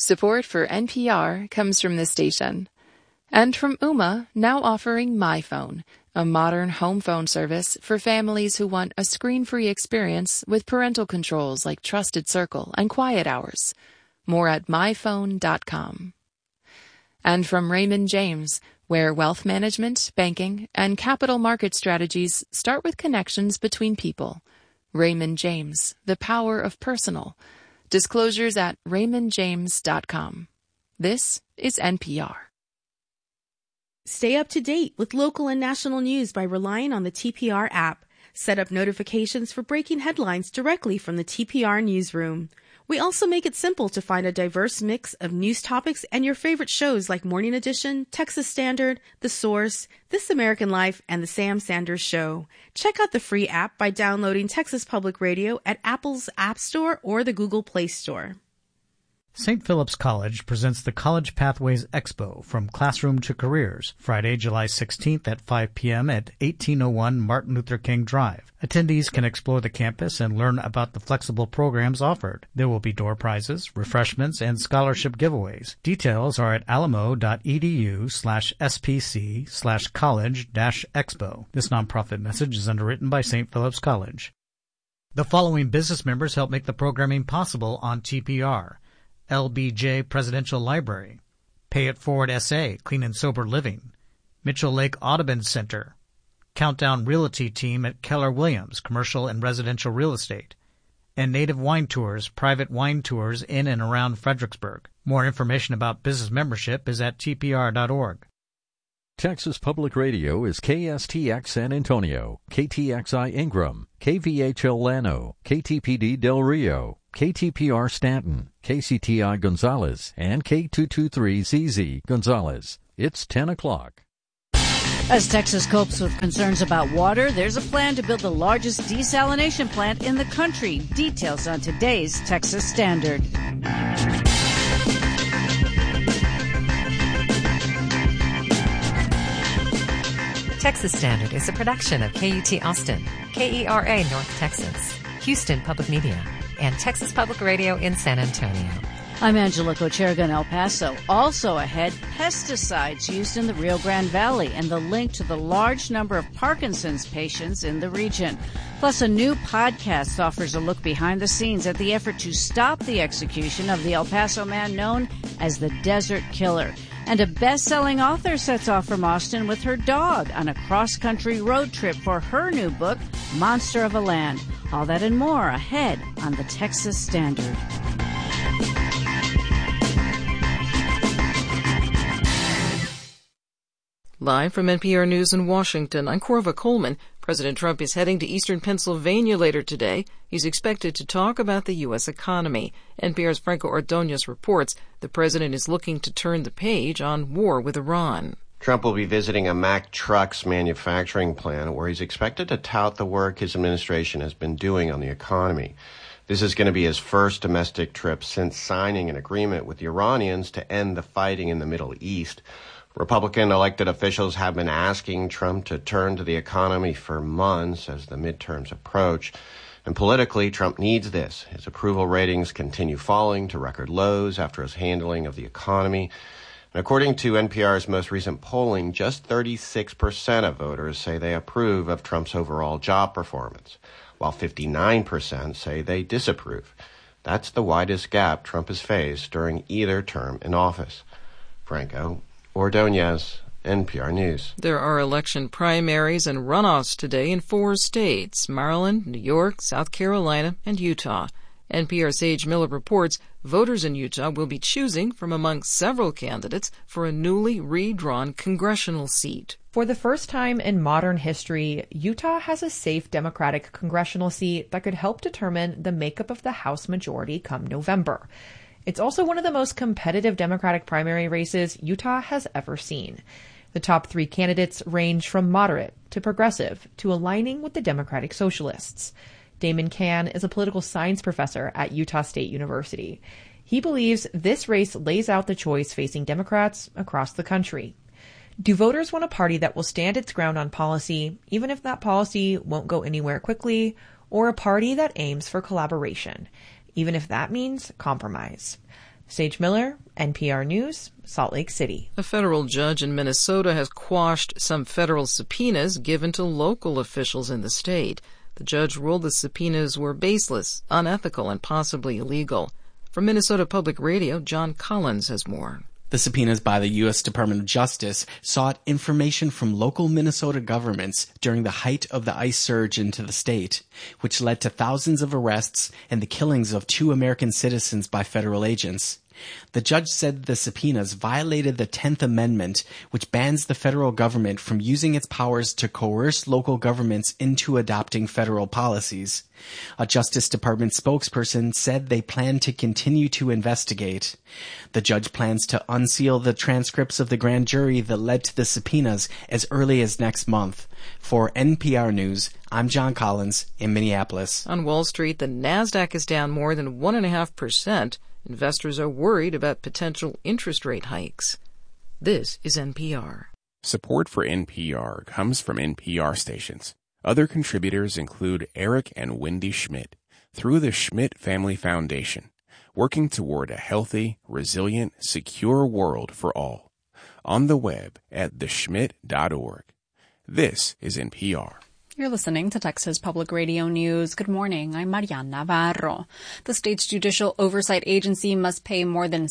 Support for NPR comes from this station. And from Ooma, now offering MyPhone, a modern home phone service for families who want a screen-free experience with parental controls like Trusted Circle and Quiet Hours. More at myphone.com. And from Raymond James, where wealth management, banking, and capital market strategies start with connections between people. Raymond James, the power of personal. Disclosures at raymondjames.com. This is NPR. Stay up to date with local and national news by relying on the TPR app. Set up notifications for breaking headlines directly from the TPR newsroom. We also make it simple to find a diverse mix of news topics and your favorite shows like Morning Edition, Texas Standard, The Source, This American Life, and The Sam Sanders Show. Check out the free app by downloading Texas Public Radio at Apple's App Store or the Google Play Store. St. Philip's College presents the College Pathways Expo From Classroom to Careers, Friday, July 16th at 5 p.m. at 1801 Martin Luther King Drive. Attendees can explore the campus and learn about the flexible programs offered. There will be door prizes, refreshments, and scholarship giveaways. Details are at alamo.edu/spc/college-expo. This nonprofit message is underwritten by St. Philip's College. The following business members help make the programming possible on TPR. LBJ Presidential Library, Pay It Forward SA, Clean and Sober Living, Mitchell Lake Audubon Center, Countdown Realty Team at Keller Williams, Commercial and Residential Real Estate, and Native Wine Tours, private wine tours in and around Fredericksburg. More information about business membership is at tpr.org. Texas Public Radio is KSTX San Antonio, KTXI Ingram, KVHL Llano, KTPD Del Rio, KTPR Stanton, KCTI Gonzales, and K223ZZ Gonzales. It's 10 o'clock. As Texas copes with concerns about water, there's a plan to build the largest desalination plant in the country. Details on today's Texas Standard. Texas Standard is a production of KUT Austin, KERA North Texas, Houston Public Media, and Texas Public Radio in San Antonio. I'm Angela Kocherga in El Paso. Also ahead, pesticides used in the Rio Grande Valley and the link to the large number of Parkinson's patients in the region. Plus, a new podcast offers a look behind the scenes at the effort to stop the execution of the El Paso man known as the Desert Killer. And a best-selling author sets off from Austin with her dog on a cross-country road trip for her new book, Monster of a Land. All that and more ahead on the Texas Standard. Live from NPR News in Washington, I'm Corva Coleman. President Trump is heading to eastern Pennsylvania later today. He's expected to talk about the U.S. economy. NPR's Franco Ordonez reports the president is looking to turn the page on war with Iran. Trump will be visiting a Mack Trucks manufacturing plant where he's expected to tout the work his administration has been doing on the economy. This is going to be his first domestic trip since signing an agreement with the Iranians to end the fighting in the Middle East. Republican elected officials have been asking Trump to turn to the economy for months as the midterms approach. And politically, Trump needs this. His approval ratings continue falling to record lows after his handling of the economy. And according to NPR's most recent polling, just 36% of voters say they approve of Trump's overall job performance, while 59% say they disapprove. That's the widest gap Trump has faced during either term in office. Franco Ordonez, NPR News. There are election primaries and runoffs today in 4 states: Maryland, New York, South Carolina, and Utah. NPR's Sage Miller reports voters in Utah will be choosing from among several candidates for a newly redrawn congressional seat. For the first time in modern history, Utah has a safe Democratic congressional seat that could help determine the makeup of the House majority come November. It's also one of the most competitive Democratic primary races Utah has ever seen. The top 3 candidates range from moderate to progressive to aligning with the Democratic Socialists. Damon Cann is a political science professor at Utah State University. He believes this race lays out the choice facing Democrats across the country. Do voters want a party that will stand its ground on policy, even if that policy won't go anywhere quickly, or a party that aims for collaboration, even if that means compromise? Sage Miller, NPR News, Salt Lake City. A federal judge in Minnesota has quashed some federal subpoenas given to local officials in the state. The judge ruled the subpoenas were baseless, unethical, and possibly illegal. From Minnesota Public Radio, John Collins has more. The subpoenas by the U.S. Department of Justice sought information from local Minnesota governments during the height of the ICE surge into the state, which led to thousands of arrests and the killings of 2 American citizens by federal agents. The judge said the subpoenas violated the 10th Amendment, which bans the federal government from using its powers to coerce local governments into adopting federal policies. A Justice Department spokesperson said they plan to continue to investigate. The judge plans to unseal the transcripts of the grand jury that led to the subpoenas as early as next month. For NPR News, I'm John Collins in Minneapolis. On Wall Street, the Nasdaq is down more than 1.5%. Investors are worried about potential interest rate hikes. This is NPR. Support for NPR comes from NPR stations. Other contributors include Eric and Wendy Schmidt through the Schmidt Family Foundation, working toward a healthy, resilient, secure world for all. On the web at theschmidt.org. This is NPR. You're listening to Texas Public Radio News. Good morning. I'm Mariana Navarro. The state's Judicial Oversight Agency must pay more than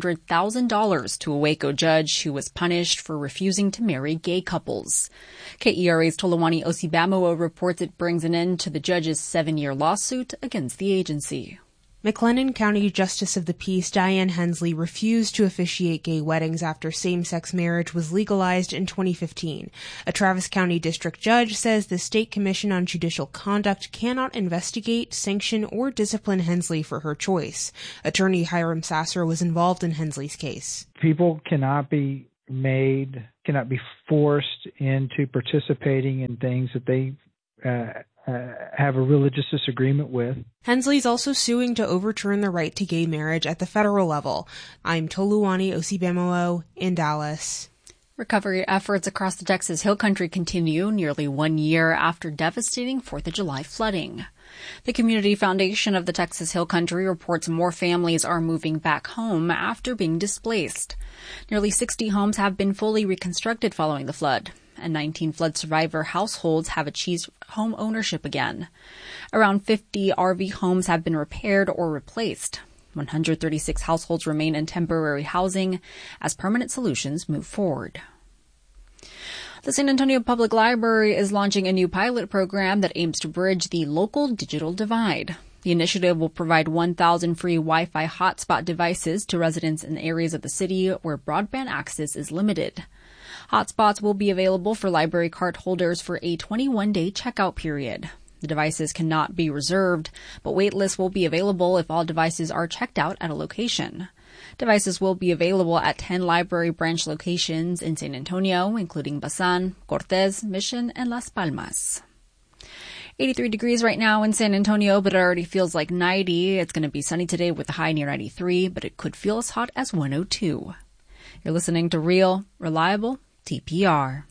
$600,000 to a Waco judge who was punished for refusing to marry gay couples. KERA's Toluwani Osibamowo reports it brings an end to the judge's 7-year lawsuit against the agency. McLennan County Justice of the Peace Diane Hensley refused to officiate gay weddings after same-sex marriage was legalized in 2015. A Travis County District Judge says the State Commission on Judicial Conduct cannot investigate, sanction, or discipline Hensley for her choice. Attorney Hiram Sasser was involved in Hensley's case. People cannot be forced into participating in things that they have a religious disagreement with. Hensley's also suing to overturn the right to gay marriage at the federal level. I'm Toluwani Osibamowo in Dallas. Recovery efforts across the Texas Hill Country continue nearly 1 year after devastating 4th of July flooding. The Community Foundation of the Texas Hill Country reports more families are moving back home after being displaced. Nearly 60 homes have been fully reconstructed following the flood, and 19 flood survivor households have achieved home ownership again. Around 50 RV homes have been repaired or replaced. 136 households remain in temporary housing as permanent solutions move forward. The San Antonio Public Library is launching a new pilot program that aims to bridge the local digital divide. The initiative will provide 1,000 free Wi-Fi hotspot devices to residents in areas of the city where broadband access is limited. Hotspots will be available for library card holders for a 21-day checkout period. The devices cannot be reserved, but wait lists will be available if all devices are checked out at a location. Devices will be available at 10 library branch locations in San Antonio, including Basan, Cortez, Mission, and Las Palmas. 83 degrees right now in San Antonio, but it already feels like 90. It's going to be sunny today with a high near 93, but it could feel as hot as 102. You're listening to Real, Reliable, TPR.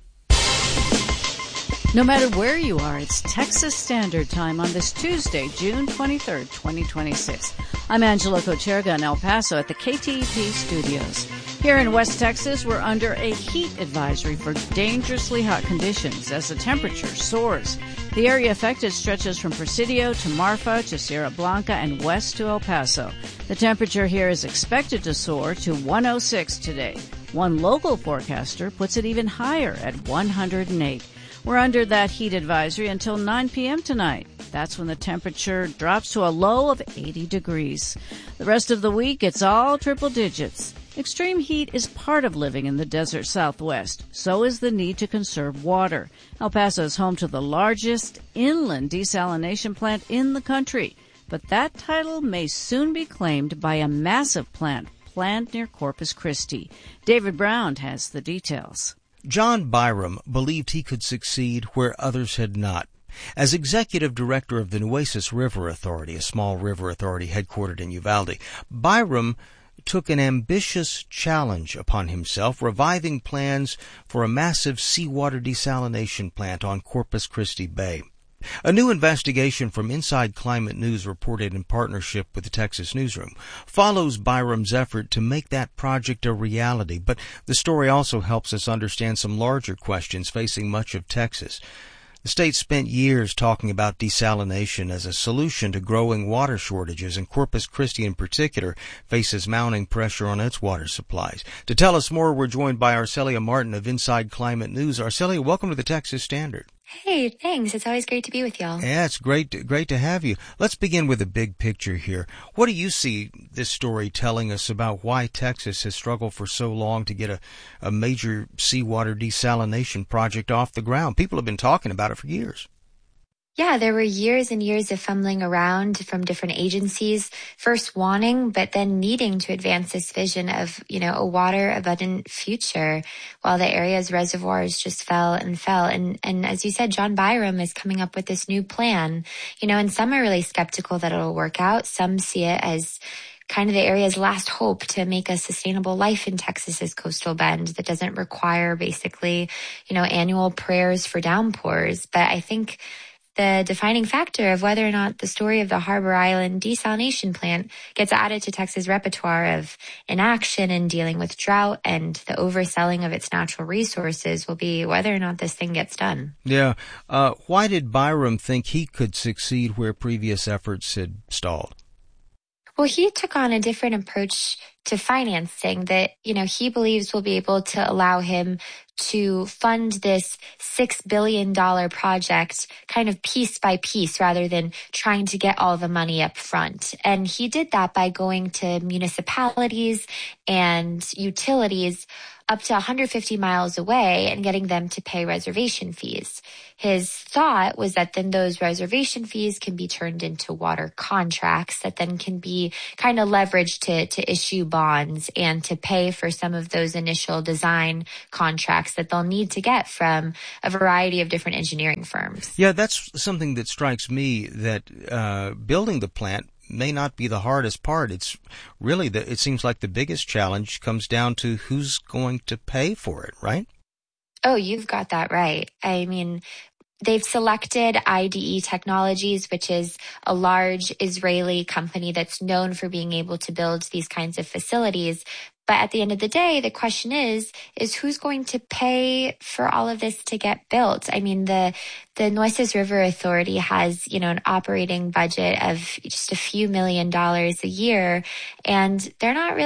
No matter where you are, it's Texas Standard Time on this Tuesday, June 23rd, 2026. I'm Angela Kocherga in El Paso at the KTEP studios. Here in West Texas, we're under a heat advisory for dangerously hot conditions as the temperature soars. The area affected stretches from Presidio to Marfa to Sierra Blanca and west to El Paso. The temperature here is expected to soar to 106 today. One local forecaster puts it even higher at 108. We're under that heat advisory until 9 p.m. tonight. That's when the temperature drops to a low of 80 degrees. The rest of the week, it's all triple digits. Extreme heat is part of living in the desert Southwest. So is the need to conserve water. El Paso is home to the largest inland desalination plant in the country. But that title may soon be claimed by a massive plant planned near Corpus Christi. David Brown has the details. John Byram believed he could succeed where others had not. As executive director of the Nueces River Authority, a small river authority headquartered in Uvalde, Byram took an ambitious challenge upon himself, reviving plans for a massive seawater desalination plant on Corpus Christi Bay. A new investigation from Inside Climate News, reported in partnership with the Texas Newsroom, follows Byram's effort to make that project a reality. But the story also helps us understand some larger questions facing much of Texas. The state spent years talking about desalination as a solution to growing water shortages, and Corpus Christi in particular faces mounting pressure on its water supplies. To tell us more, we're joined by Arcelia Martin of Inside Climate News. Arcelia, welcome to the Texas Standard. Hey, thanks. It's always great to be with y'all. Yeah, it's great to have you. Let's begin with the big picture here. What do you see this story telling us about why Texas has struggled for so long to get a major seawater desalination project off the ground? People have been talking about it for years. Yeah, there were years and years of fumbling around from different agencies, first wanting, but then needing to advance this vision of, a water abundant future while the area's reservoirs just fell and fell. And as you said, John Byram is coming up with this new plan, and some are really skeptical that it'll work out. Some see it as kind of the area's last hope to make a sustainable life in Texas's coastal bend that doesn't require basically, annual prayers for downpours. But I think the defining factor of whether or not the story of the Harbor Island desalination plant gets added to Texas' repertoire of inaction in dealing with drought and the overselling of its natural resources will be whether or not this thing gets done. Yeah. Why did Byram think he could succeed where previous efforts had stalled? Well, he took on a different approach to financing that, he believes will be able to allow him to fund this $6 billion project kind of piece by piece rather than trying to get all the money up front. And he did that by going to municipalities and utilities up to 150 miles away and getting them to pay reservation fees. His thought was that then those reservation fees can be turned into water contracts that then can be kind of leveraged to issue bonds and to pay for some of those initial design contracts that they'll need to get from a variety of different engineering firms. Yeah, that's something that strikes me, that building the plant may not be the hardest part. It's really it seems like the biggest challenge comes down to who's going to pay for it, right? Oh, you've got that right. I mean, they've selected IDE Technologies, which is a large Israeli company that's known for being able to build these kinds of facilities. But at the end of the day, the question is who's going to pay for all of this to get built? I mean, the Nueces River Authority has, an operating budget of just a few $1 million a year, and they're not really